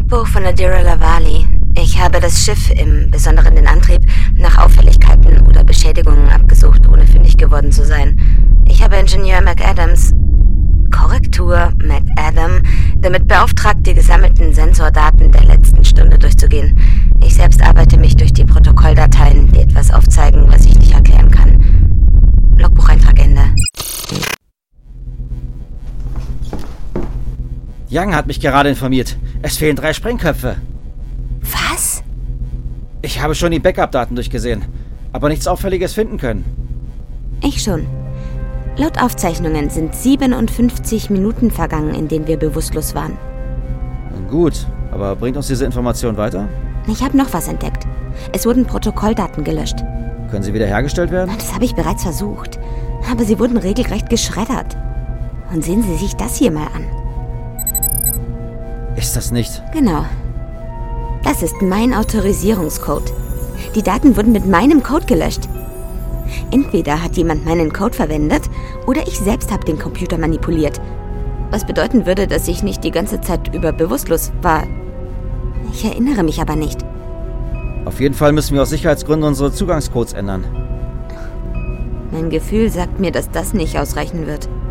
Logbuch von Adira Lavali. Ich habe das Schiff, im Besonderen den Antrieb, nach Auffälligkeiten oder Beschädigungen abgesucht, ohne fündig geworden zu sein. Ich habe Ingenieur McAdams, Korrektur McAdam, damit beauftragt, die gesammelten Sensordaten der letzten Stunde durchzugehen. Ich selbst arbeite mich durch die Protokolldateien, die etwas aufzeigen, was ich nicht erklären kann. Logbucheintrag Ende. Young hat mich gerade informiert. Es fehlen 3 Sprengköpfe. Was? Ich habe schon die Backup-Daten durchgesehen, aber nichts Auffälliges finden können. Ich schon. Laut Aufzeichnungen sind 57 Minuten vergangen, in denen wir bewusstlos waren. Gut, aber bringt uns diese Information weiter? Ich habe noch was entdeckt. Es wurden Protokolldaten gelöscht. Können sie wiederhergestellt werden? Das habe ich bereits versucht. Aber sie wurden regelrecht geschreddert. Und sehen Sie sich das hier mal an. Ist das nicht? Genau. Das ist mein Autorisierungscode. Die Daten wurden mit meinem Code gelöscht. Entweder hat jemand meinen Code verwendet oder ich selbst habe den Computer manipuliert. Was bedeuten würde, dass ich nicht die ganze Zeit über bewusstlos war. Ich erinnere mich aber nicht. Auf jeden Fall müssen wir aus Sicherheitsgründen unsere Zugangscodes ändern. Mein Gefühl sagt mir, dass das nicht ausreichen wird.